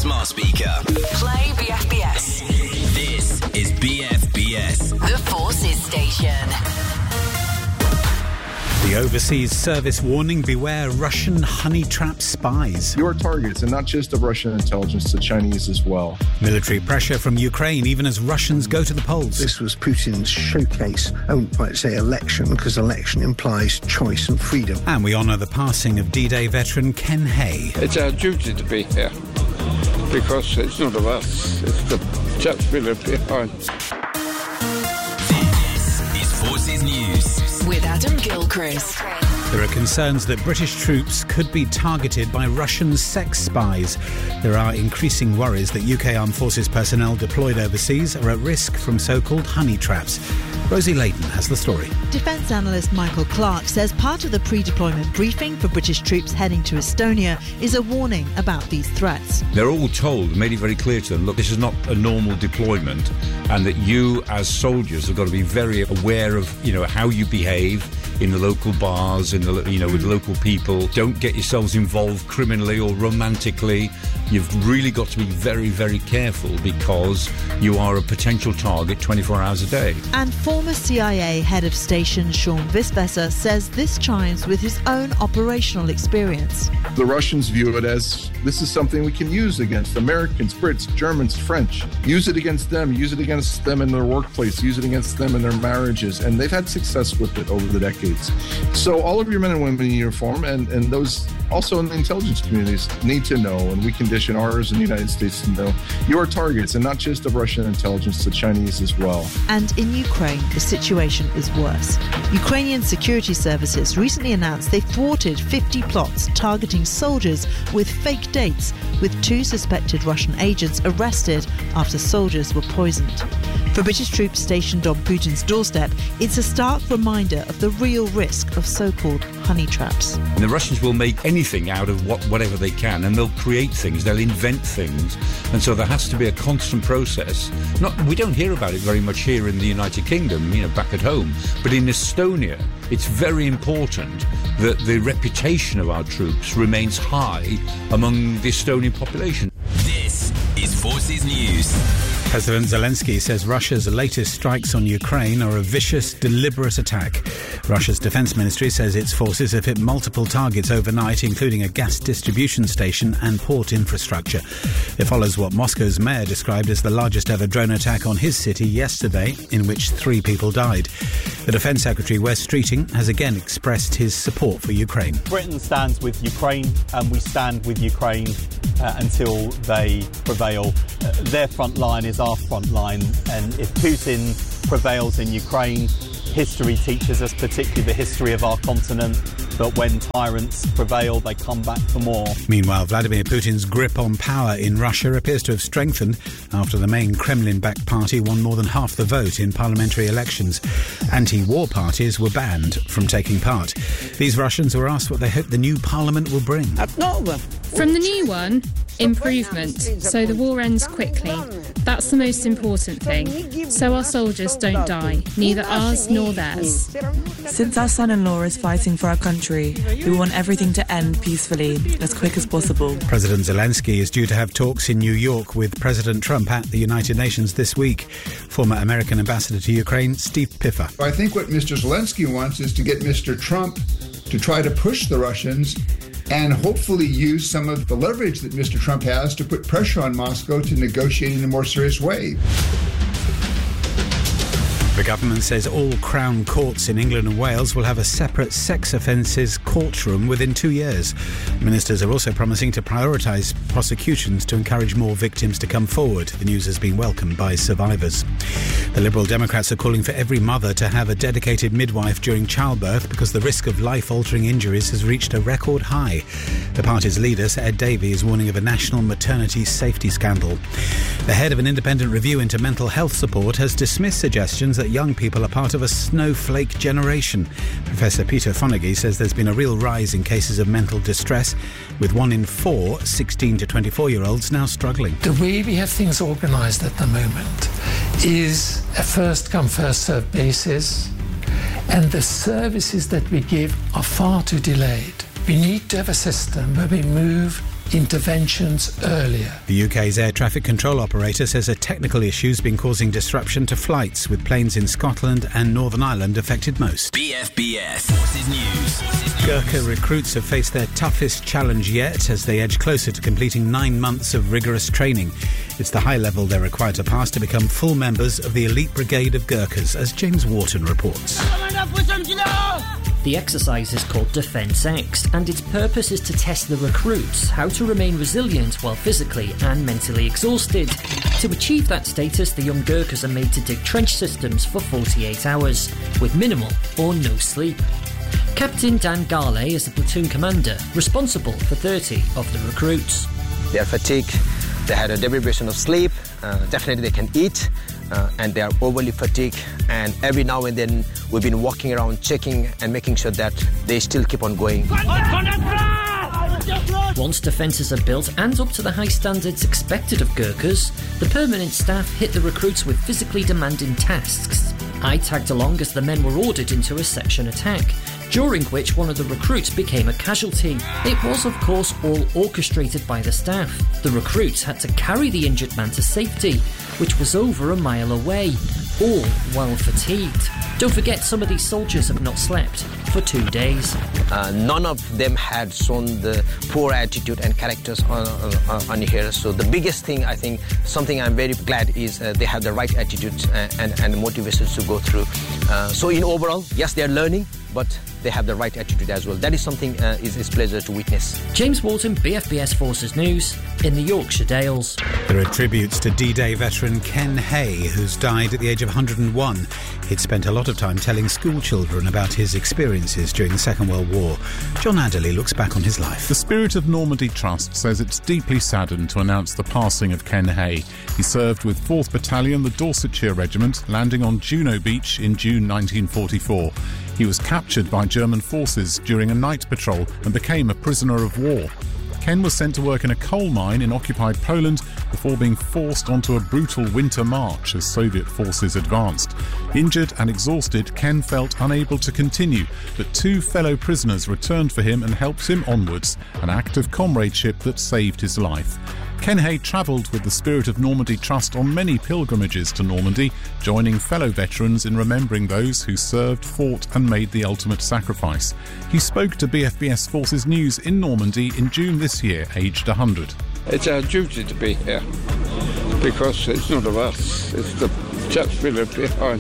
smart speaker. Play BFBS. This is BFBS. The Forces Station. The Overseas Service warning, beware Russian honey trap spies. You are targets, and not just of Russian intelligence, the Chinese as well. Military pressure from Ukraine, even as Russians go to the polls. This was Putin's showcase. I wouldn't quite say election, because election implies choice and freedom. And we honour the passing of D-Day veteran Ken Hay. It's our duty to be here, because it's not of us, it's the chaps we live behind. This is Forces News. With Adam Gilchrist. There are concerns that British troops could be targeted by Russian sex spies. There are increasing worries that UK Armed Forces personnel deployed overseas are at risk from so-called honey traps. Rosie Layton has the story. Defence analyst Michael Clark says part of the pre-deployment briefing for British troops heading to Estonia is a warning about these threats. They're all told, made it very clear to them, look, this is not a normal deployment, and that you as soldiers have got to be very aware of, how you behave in the local bars, with local people. Don't get yourselves involved criminally or romantically. You've really got to be very, very careful, because you are a potential target 24 hours a day. And former CIA head of station Sean Visvesser says this chimes with his own operational experience. The Russians view it as, this is something we can use against Americans, Brits, Germans, French. Use it against them in their workplace, use it against them in their marriages. And they've had success with it over the decades. So all of your men and women in uniform and those also in the intelligence communities need to know, and we condition ours in the United States to know, you are targets, and not just of Russian intelligence, the Chinese as well. And in Ukraine, the situation is worse. Ukrainian security services recently announced they thwarted 50 plots targeting soldiers with fake dates, with 2 suspected Russian agents arrested after soldiers were poisoned. For British troops stationed on Putin's doorstep, it's a stark reminder of the real risk of so-called honey traps. And the Russians will make anything out of whatever they can, and they'll create things, they'll invent things, and so there has to be a constant process. We don't hear about it very much here in the United Kingdom, back at home, but in Estonia, it's very important that the reputation of our troops remains high among the Estonian population. This is Forces News. President Zelensky says Russia's latest strikes on Ukraine are a vicious, deliberate attack. Russia's defense ministry says its forces have hit multiple targets overnight, including a gas distribution station and port infrastructure. It follows what Moscow's mayor described as the largest ever drone attack on his city yesterday, in which 3 people died. The Defence Secretary, Wes Streeting, has again expressed his support for Ukraine. Britain stands with Ukraine, and we stand with Ukraine until they prevail. Their front line is our front line, and if Putin prevails in Ukraine, history teaches us, particularly the history of our continent, that when tyrants prevail, they come back for more. Meanwhile, Vladimir Putin's grip on power in Russia appears to have strengthened after the main Kremlin-backed party won more than half the vote in parliamentary elections. Anti-war parties were banned from taking part. These Russians were asked what they hope the new parliament will bring. From the new one, improvement, so the war ends quickly. That's the most important thing, so our soldiers don't die, neither ours nor theirs. Since our son-in-law is fighting for our country, we want everything to end peacefully, as quick as possible. President Zelensky is due to have talks in New York with President Trump at the United Nations this week. Former American ambassador to Ukraine, Steve Piffer. I think what Mr. Zelensky wants is to get Mr. Trump to try to push the Russians and hopefully use some of the leverage that Mr. Trump has to put pressure on Moscow to negotiate in a more serious way. The government says all Crown courts in England and Wales will have a separate sex offences courtroom within 2 years. Ministers are also promising to prioritise prosecutions to encourage more victims to come forward. The news has been welcomed by survivors. The Liberal Democrats are calling for every mother to have a dedicated midwife during childbirth because the risk of life-altering injuries has reached a record high. The party's leader, Sir Ed Davey, is warning of a national maternity safety scandal. The head of an independent review into mental health support has dismissed suggestions that young people are part of a snowflake generation. Professor Peter Fonagy says there's been a real rise in cases of mental distress, with 1 in 4 16 to 24-year-olds now struggling. The way we have things organised at the moment is a first-come, first-served basis, and the services that we give are far too delayed. We need to have a system where we move interventions earlier. The UK's air traffic control operator says a technical issue's been causing disruption to flights, with planes in Scotland and Northern Ireland affected most. BFBS Forces News. Gurkha recruits have faced their toughest challenge yet as they edge closer to completing 9 months of rigorous training. It's the high level they're required to pass to become full members of the elite brigade of Gurkhas, as James Wharton reports. The exercise is called Defence X, and its purpose is to test the recruits how to remain resilient while physically and mentally exhausted. To achieve that status, the young Gurkhas are made to dig trench systems for 48 hours, with minimal or no sleep. Captain Dan Garley is the platoon commander, responsible for 30 of the recruits. They are fatigued, they had a deprivation of sleep, definitely they can eat, and they are overly fatigued, and every now and then we've been walking around checking and making sure that they still keep on going. Once defences are built and up to the high standards expected of Gurkhas, the permanent staff hit the recruits with physically demanding tasks. I tagged along as the men were ordered into a section attack, during which one of the recruits became a casualty. It was, of course, all orchestrated by the staff. The recruits had to carry the injured man to safety, which was over a mile away, all while fatigued. Don't forget, some of these soldiers have not slept for 2 days. None of them had shown the poor attitude and characters on here. So the biggest thing, I think, something I'm very glad is they have the right attitude and motivations to go through. So in overall, yes, they are learning, but they have the right attitude as well. That is something is pleasure to witness. James Walton, BFBS Forces News, in the Yorkshire Dales. There are tributes to D-Day veteran Ken Hay, who's died at the age of 101. He'd spent a lot of time telling school children about his experiences during the Second World War. John Adderley looks back on his life. The Spirit of Normandy Trust says it's deeply saddened to announce the passing of Ken Hay. He served with 4th Battalion, the Dorsetshire Regiment, landing on Juno Beach in June 1944. He was captured by German forces during a night patrol and became a prisoner of war. Ken was sent to work in a coal mine in occupied Poland before being forced onto a brutal winter march as Soviet forces advanced. Injured and exhausted, Ken felt unable to continue, but 2 fellow prisoners returned for him and helped him onwards, an act of comradeship that saved his life. Ken Hay travelled with the Spirit of Normandy Trust on many pilgrimages to Normandy, joining fellow veterans in remembering those who served, fought and made the ultimate sacrifice. He spoke to BFBS Forces News in Normandy in June this year, aged 100. It's our duty to be here, because it's not of us, it's the chaps we left behind.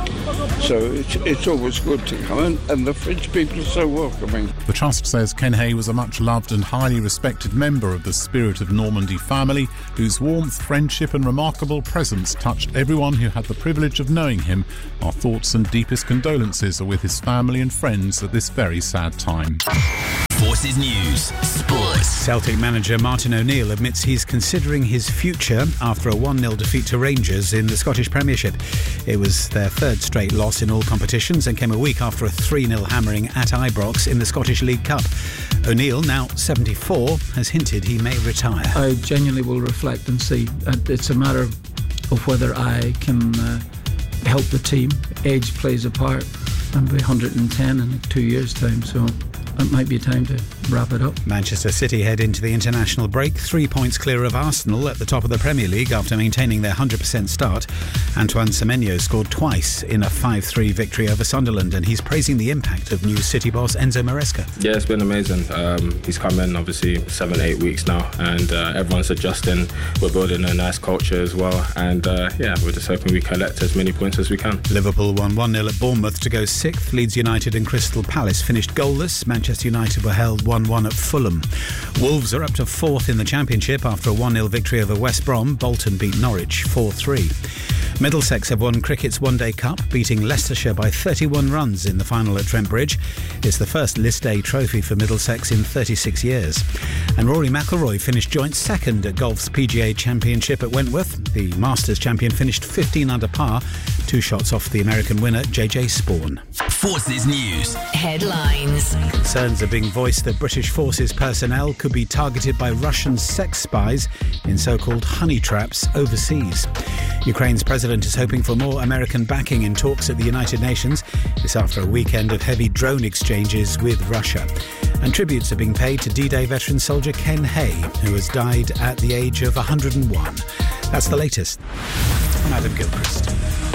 So it's always good to come, and the French people are so welcoming. The Trust says Ken Hay was a much loved and highly respected member of the Spirit of Normandy family, whose warmth, friendship and remarkable presence touched everyone who had the privilege of knowing him. Our thoughts and deepest condolences are with his family and friends at this very sad time. Forces News Sports. Celtic manager Martin O'Neill admits he's considering his future after a 1-0 defeat to Rangers in the Scottish Premiership. It was their 3rd straight loss in all competitions and came a week after a 3-0 hammering at Ibrox in the Scottish League Cup. O'Neill, now 74, has hinted he may retire. I genuinely will reflect and see. It's a matter of whether I can help the team. Age plays a part. I'll be 110 in 2 years' time, so it might be time to wrap it up. Manchester City head into the international break 3 points clear of Arsenal at the top of the Premier League after maintaining their 100% start. Antoine Semenyo scored twice in a 5-3 victory over Sunderland, and he's praising the impact of new City boss Enzo Maresca. Yeah, it's been amazing. He's come in obviously 7-8 weeks now, and everyone's adjusting. We're building a nice culture as well, and we're just hoping we collect as many points as we can. Liverpool won 1-0 at Bournemouth to go 6th. Leeds United and Crystal Palace finished goalless. Manchester United were held 1-1 at Fulham. Wolves are up to 4th in the Championship after a 1-0 victory over West Brom. Bolton beat Norwich 4-3. Middlesex have won cricket's One Day Cup, beating Leicestershire by 31 runs in the final at Trent Bridge. It's the first List A trophy for Middlesex in 36 years. And Rory McIlroy finished joint 2nd at golf's PGA Championship at Wentworth. The Masters champion finished 15 under par, 2 shots off the American winner JJ Spawn. Forces News Headlines. Concerns are being voiced that British forces personnel could be targeted by Russian sex spies in so-called honey traps overseas. Ukraine's president is hoping for more American backing in talks at the United Nations. This after a weekend of heavy drone exchanges with Russia. And tributes are being paid to D-Day veteran soldier Ken Hay, who has died at the age of 101. That's the latest. I'm Adam Gilchrist.